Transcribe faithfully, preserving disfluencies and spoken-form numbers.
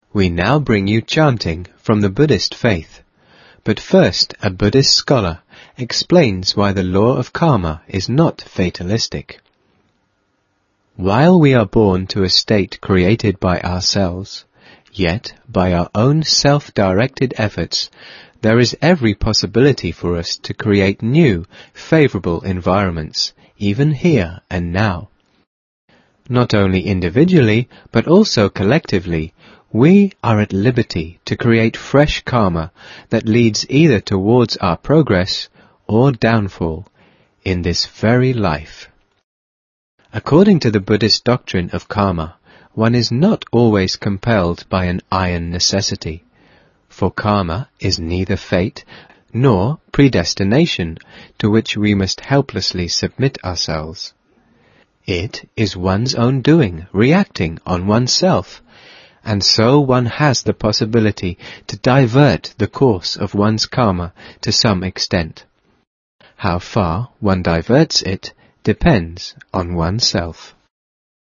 We now bring you chanting from the Buddhist faith. But first, a Buddhist scholar explains why the law of karma is not fatalistic. While we are born to a state created by ourselves, yet by our own self-directed efforts, there is every possibility for us to create new, favorable environments, even here and now. Not only individually, but also collectively, we are at liberty to create fresh karma that leads either towards our progress or downfall in this very life. According to the Buddhist doctrine of karma, one is not always compelled by an iron necessity, for karma is neither fate nor predestination to which we must helplessly submit ourselves. It is one's own doing, reacting on oneself, and so one has the possibility to divert the course of one's karma to some extent. How far one diverts it depends on oneself.